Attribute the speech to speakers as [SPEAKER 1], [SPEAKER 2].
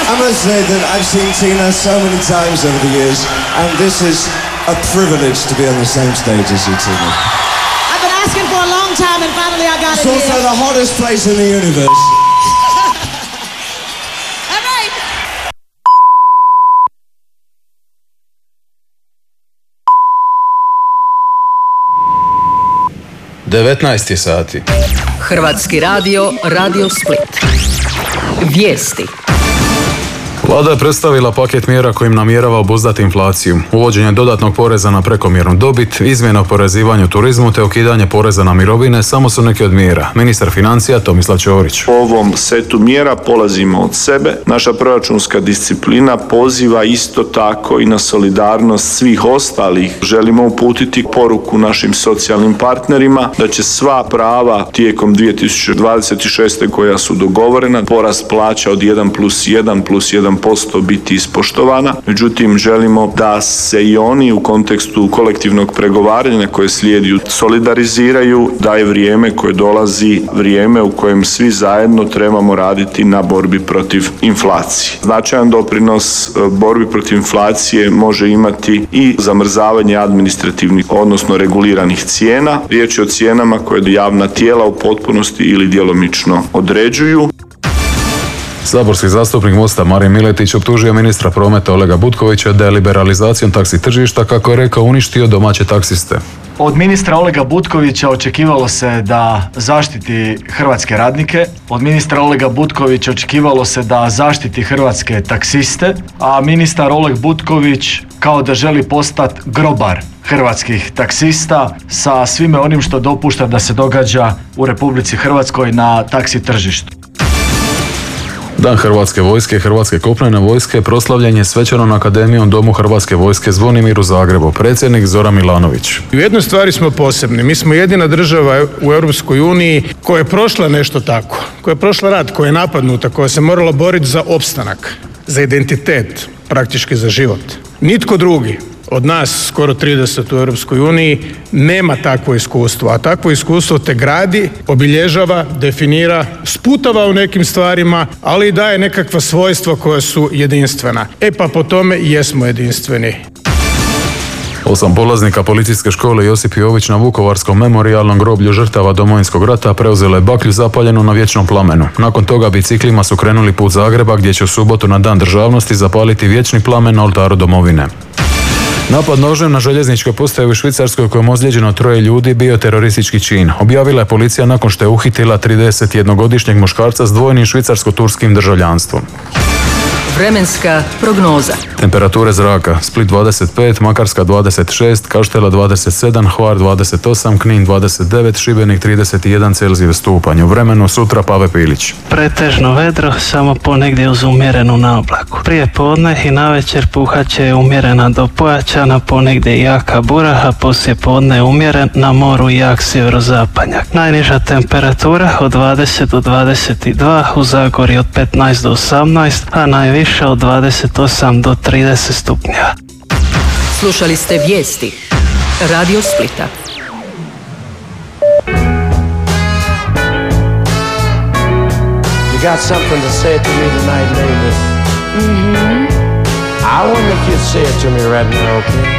[SPEAKER 1] I must say that I've seen Tina so many times over the years, and this is a privilege to be on the same stage as you, Tina.
[SPEAKER 2] I've been asking for a long time, and finally I got it.
[SPEAKER 1] It's also
[SPEAKER 2] here.
[SPEAKER 1] the hottest place in the universe.
[SPEAKER 2] All right.
[SPEAKER 3] Devetnaest sati.
[SPEAKER 4] Hrvatski radio, Radio Split. Vijesti.
[SPEAKER 3] Vlada je predstavila paket mjera kojim namjerava obuzdati inflaciju, uvođenje dodatnog poreza na prekomjernu dobit, izmjena oporezivanja turizmu te ukidanje poreza na mirovine samo su neke od mjera. Ministar financija Tomislav Ćorić.
[SPEAKER 5] U ovom setu mjera polazimo od sebe. Naša proračunska disciplina poziva isto tako i na solidarnost svih ostalih. Želimo uputiti poruku našim socijalnim partnerima da će sva prava tijekom 2026. koja su dogovorena, porast plaća od 1+1+1% biti ispoštovana. Međutim, želimo da se i oni u kontekstu kolektivnog pregovaranja koje slijedi solidariziraju, da je vrijeme koje dolazi vrijeme u kojem svi zajedno trebamo raditi na borbi protiv inflacije. Značajan doprinos borbi protiv inflacije može imati i zamrzavanje administrativnih, odnosno reguliranih cijena. Riječ je o cijenama koje javna tijela u potpunosti ili djelomično određuju.
[SPEAKER 3] Saborski zastupnik Mosta Marin Miletić optužio ministra prometa Olega Butkovića da je liberalizacijom taksi tržišta, kako je rekao, uništio domaće taksiste.
[SPEAKER 6] Od ministra Olega Butkovića očekivalo se da zaštiti hrvatske radnike, od ministra Olega Butkovića očekivalo se da zaštiti hrvatske taksiste, a ministar Oleg Butković kao da želi postati grobar hrvatskih taksista sa svime onim što dopušta da se događa u Republici Hrvatskoj na taksi tržištu.
[SPEAKER 3] Dan Hrvatske vojske, Hrvatske kopnene vojske proslavljen je svečanom akademijom Domu Hrvatske vojske Zvonimir u Zagrebu. Predsjednik Zoran Milanović.
[SPEAKER 7] U jednoj stvari smo posebni. Mi smo jedina država u Europskoj uniji koja je prošla nešto tako, koja je prošla rat, koja je napadnuta, koja se morala boriti za opstanak, za identitet, praktički za život. Nitko drugi od nas, skoro 30 u Europskoj uniji, nema takvo iskustvo, a takvo iskustvo te gradi, obilježava, definira, sputava u nekim stvarima, ali i daje nekakva svojstva koja su jedinstvena. E pa po tome jesmo jedinstveni.
[SPEAKER 3] 8 polaznika policijske škole Josip Jović na Vukovarskom memorijalnom groblju žrtava Domovinskog rata preuzele baklju zapaljenu na vječnom plamenu. Nakon toga biciklima su krenuli put Zagreba, gdje će u subotu na Dan državnosti zapaliti vječni plamen na oltaru domovine. Napad nožem na željezničkoj postaji u Švicarskoj u kojem ozlijeđeno 3 ljudi bio je teroristički čin. Objavila je policija nakon što je uhitila 31-godišnjeg muškarca s dvojnim švicarsko-turskim državljanstvom.
[SPEAKER 4] Vremenska prognoza.
[SPEAKER 3] Temperature zraka: Split 25, Makarska 26, Kaštela 27, Hvar 28, Knin 29, Šibenik 31 Celzijus stupanj. U vremenu sutra Pave Pilić.
[SPEAKER 8] Pretežno vedro, samo ponegdje uz umjerenu naoblaku. Prije podne i navečer puhat će umjerena do pojačana, ponegdje jaka bura, a poslije podne umjeren, na moru jak sjeverozapadnjak. Najniža temperatura od 20 do 22, u Zagorju od 15 do 18, a najviše od 28 do 30 stupnjeva.
[SPEAKER 4] Slušali ste vijesti Radio Splita.
[SPEAKER 9] You got something to say to me tonight, lady? I wonder if you'd say it to me right now, okay?